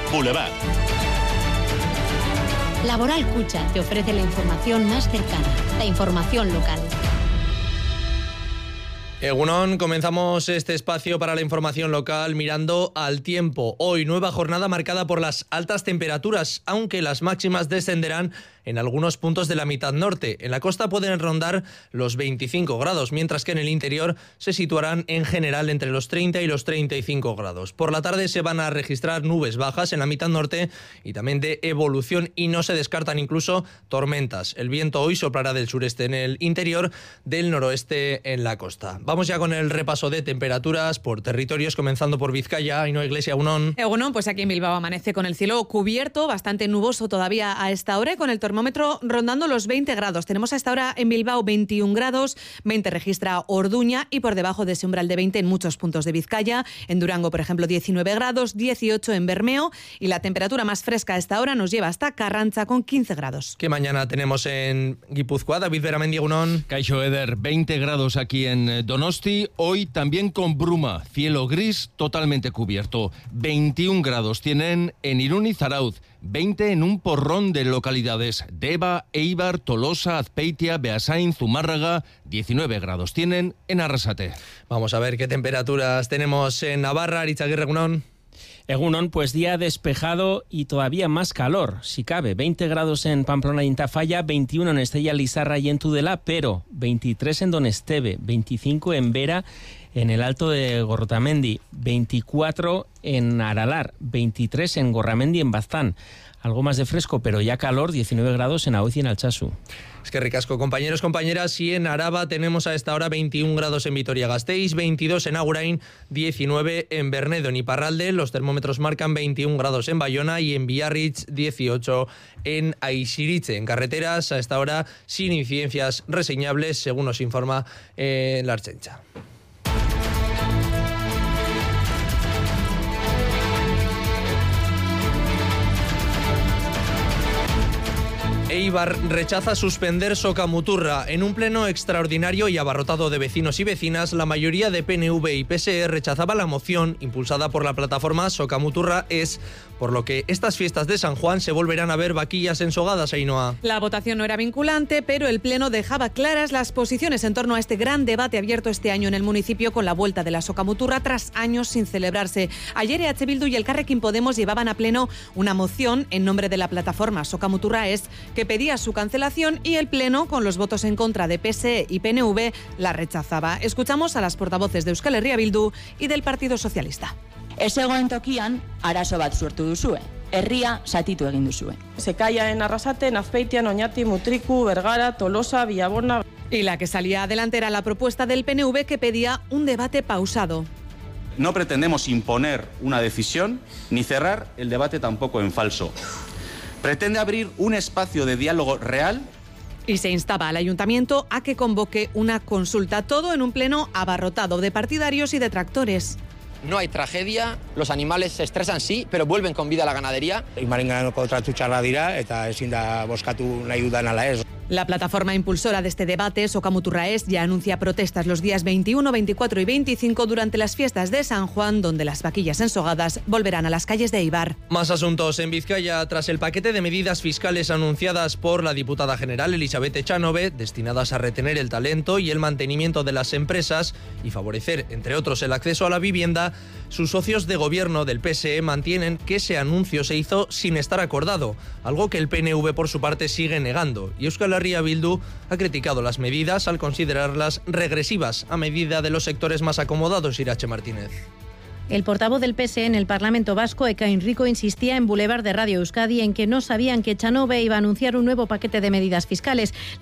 Boulevard. Laboral Cucha te ofrece la información más cercana, la información local. Egunon, comenzamos este espacio para la información local mirando al tiempo. Hoy nueva jornada marcada por las altas temperaturas, aunque las máximas descenderán en algunos puntos de la mitad norte. En la costa pueden rondar los 25 grados, mientras que en el interior se situarán en general entre los 30 y los 35 grados. Por la tarde se van a registrar nubes bajas en la mitad norte y también de evolución, y no se descartan incluso tormentas. El viento hoy soplará del sureste en el interior, del noroeste en la costa. Vamos ya con el repaso de temperaturas por territorios, comenzando por Vizcaya. Ainhoa Iglesia, Egunon. Egunon, pues aquí en Bilbao amanece con el cielo cubierto, bastante nuboso todavía a esta hora, con el termómetro rondando los 20 grados. Tenemos a esta hora en Bilbao 21 grados, 20 registra Orduña y por debajo de ese umbral de 20 en muchos puntos de Vizcaya. En Durango, por ejemplo, 19 grados, 18 en Bermeo, y la temperatura más fresca a esta hora nos lleva hasta Carranza con 15 grados. ¿Qué mañana tenemos en Guipúzcoa? David Beramendi, Egunon. Kaixo Eder, 20 grados aquí en Donosti, hoy también con bruma, cielo gris totalmente cubierto. 21 grados tienen en Irún y Zarautz, 20 en un porrón de localidades: Deba, Eibar, Tolosa, Azpeitia, Beasain, Zumárraga. 19 grados tienen en Arrasate. Vamos a ver qué temperaturas tenemos en Navarra. Aritzaguirre, Egunon. Egunon, pues día despejado y todavía más calor, si cabe. 20 grados en Pamplona y en Tafalla, 21 en Estella Lizarra y en Tudela, pero 23 en Donesteve, 25 en Vera, en el Alto de Gorrotamendi, 24 en Aralar, 23 en Gorramendi, en Baztán. Algo más de fresco, pero ya calor, 19 grados en Aoiz y en Altsasu. Es que ricasco, compañeros, compañeras. Y en Araba tenemos a esta hora 21 grados en Vitoria-Gasteiz, 22 en Agurain, 19 en Bernedo. En Iparralde los termómetros marcan 21 grados en Bayona y en Biarritz 18 en Aixiriche. En carreteras a esta hora sin incidencias reseñables, según nos informa la Archencha. Eibar rechaza suspender Socamuturra. En un pleno extraordinario y abarrotado de vecinos y vecinas, la mayoría de PNV y PSE rechazaba la moción impulsada por la plataforma Socamuturra Es, por lo que estas fiestas de San Juan se volverán a ver vaquillas ensogadas, Ainhoa. La votación no era vinculante, pero el pleno dejaba claras las posiciones en torno a este gran debate abierto este año en el municipio con la vuelta de la Socamuturra tras años sin celebrarse. Ayer EH Bildu y Elkarrekin Podemos llevaban a pleno una moción en nombre de la plataforma Socamuturra Es que pedía su cancelación, y el pleno, con los votos en contra de PSE y PNV, la rechazaba. Escuchamos a las portavoces de Euskal Herria Bildu y del Partido Socialista. Ez egoen tokian arazo bat sortu duzue. Herria zatitu egin duzue. Se calla en Arrasate, en Azpeitia, en Oñati, Mutriku, Vergara, Tolosa, Villabona. Y la que salía adelante era la propuesta del PNV, que pedía un debate pausado. No pretendemos imponer una decisión ni cerrar el debate tampoco en falso. Pretende abrir un espacio de diálogo real. Y se instaba al ayuntamiento a que convoque una consulta, todo en un pleno abarrotado de partidarios y detractores. No hay tragedia, los animales se estresan sí, pero vuelven con vida a la ganadería. Imarenganoko tratu txarra dira eta ezin da bozkatu nahi dudan ala ez. La plataforma impulsora de este debate, Socamuturra Es, ya anuncia protestas los días 21, 24 y 25 durante las fiestas de San Juan, donde las vaquillas ensogadas volverán a las calles de Eibar. Más asuntos en Vizcaya. Tras el paquete de medidas fiscales anunciadas por la diputada general Elizabeth Echanove, destinadas a retener el talento y el mantenimiento de las empresas y favorecer, entre otros, el acceso a la vivienda, sus socios de gobierno del PSE mantienen que ese anuncio se hizo sin estar acordado, algo que el PNV por su parte sigue negando. Y Euskal Herria Bildu ha criticado las medidas al considerarlas regresivas a medida de los sectores más acomodados. Irache Martínez. El portavoz del PSE en el Parlamento Vasco, Ekain Rico, insistía en Boulevard de Radio Euskadi en que no sabían que Echanove iba a anunciar un nuevo paquete de medidas fiscales.